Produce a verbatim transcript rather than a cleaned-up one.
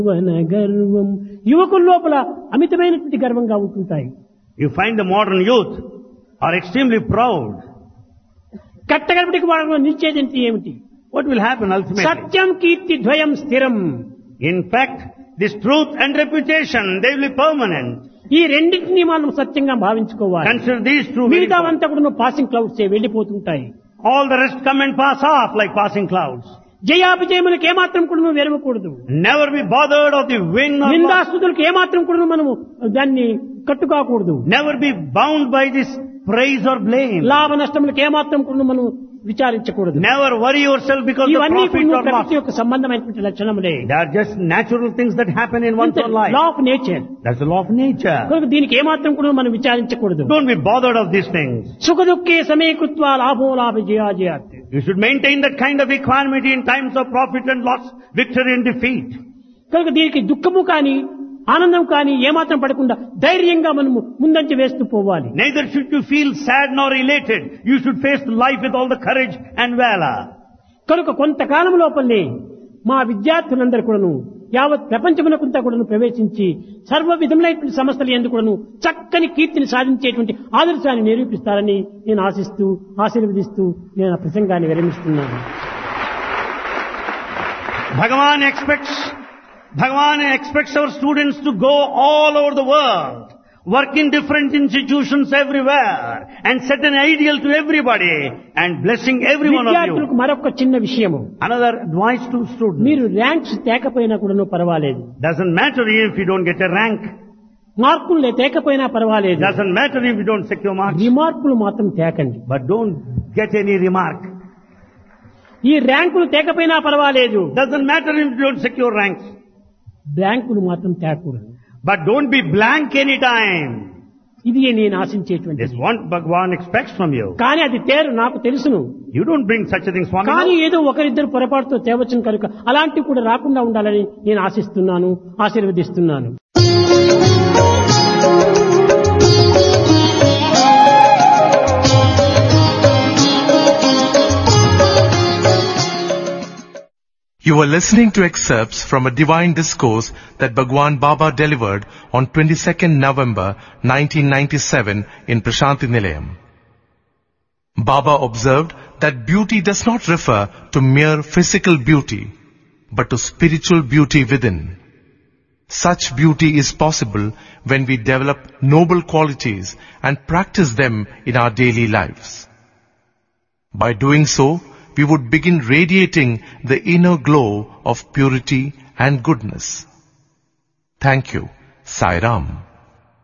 గర్వం యువకుల లోపల అమితమైనటువంటి గర్వంగా ఉంటుంటాయి. You find the modern youth are extremely proud. కట్టగడపటికి వాళ్ళలో నిశ్చయించి ఏమిటి? What will happen ultimately? సత్యం కీర్తి ద్వయం స్థిరం. In fact, this truth and reputation, they will be permanent. ఈ రెండింటినీ మనం సత్యంగా భావించుకోవాలి. Consider these two. మిగతావంతా కూడా passing clouds వెళ్ళిపోతుంటాయి. All the rest come and pass off like passing clouds. జయాపజయములకు ఏమాత్రం కూడా నువ్వు వెరవకూడదు. Never be bothered of the win or loss. నిందాస్తుతులకు ఏమాత్రం కూడా మనము దాన్ని కట్టుకోకూడదు. Never be bound by this praise or blame. లాభ నష్టములకు ఏమాత్రం కూడా మనం విచారించకూడదు. Never worry yourself because of ఇవన్నీ profit or ప్రకృతి loss. యొక్క సంబంధమైనటువంటి లక్షణములే. They are just natural things that happen in one's own life. Law of nature. That's the law of nature. కనుక దీనికి ఏమాత్రం కూడా మనం విచారించకూడదు. Don't be bothered of these things. సుఖ దుఃఖే సమీకృత్వా లాభో లాభ జయాజయాత్. You should maintain that kind of equanimity in times of profit and loss, victory and defeat. కనుక దీనికి దుఃఖము కానీ ఆనందం కానీ ఏమాత్రం పడకుండా ధైర్యంగా మనము ముందంచి వేస్తూ పోవాలి. Neither should you feel sad nor elated. You should face life with all the courage and valor. కనుక కొంతకాలం లోపలనే మా విద్యార్థులందరూ కూడాను యావత్ ప్రపంచమునకంతా కూడాను ప్రవేశించి సర్వ విధములైన సమస్యలు ఎందుకు కూడాను చక్కని కీర్తిని సాధించేటువంటి ఆదర్శాన్ని నిరూపిస్తారని నేను ఆశిస్తూ ఆశీర్వదిస్తూ నేను ఆ ప్రసంగాన్ని విరమిస్తున్నాను. Bhagavan expects Bhagavan expects our students to go all over the world, work in different institutions everywhere, and set an ideal to everybody, and blessing every one of విద్యార్థులకు you. మరొక చిన్న విషయము. Another advice to students. మీరు ranks తేకపోయినా కూడాను పర్వాలేదు. Doesn't matter if you don't get a rank. మార్కులు తేకపోయినా పర్వాలేదు. Doesn't matter if you don't secure marks. రిమార్కులు మాత్రం తేకండి. But don't get any remark. ఈ ర్యాంకులు తేకపోయినా పర్వాలేదు. Doesn't matter if you don't secure ranks. బ్లాంకులు మాత్రం తేకూడదు. But don't be blank any time. ఇది నేను ఆశించేటువంటి. This is what Bhagavan expects from you. కానీ అది తేరు నాకు తెలుసును. You don't bring such a thing, Swami. కానీ ఏదో ఒకరిద్దరు పొరపాటుతో తేవచ్చును కనుక అలాంటివి కూడా రాకుండా ఉండాలని నేను ఆశిస్తున్నాను, ఆశీర్వదిస్తున్నాను. You were listening to excerpts from a divine discourse that Bhagwan Baba delivered on twenty-second November nineteen ninety-seven in Prashanti Nilayam. Baba observed that beauty does not refer to mere physical beauty, but to spiritual beauty within. Such beauty is possible when we develop noble qualities and practice them in our daily lives. By doing so, we would begin radiating the inner glow of purity and goodness. Thank you. Sai Ram.